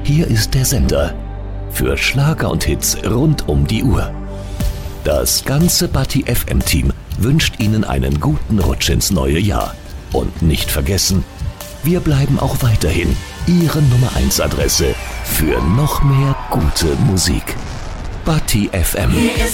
Hier ist der Sender für Schlager und Hits rund um die Uhr. Das ganze Bati FM-Team wünscht Ihnen einen guten Rutsch ins neue Jahr. Und nicht vergessen, wir bleiben auch weiterhin Ihre Nummer 1 Adresse für noch mehr gute Musik. Bati FM.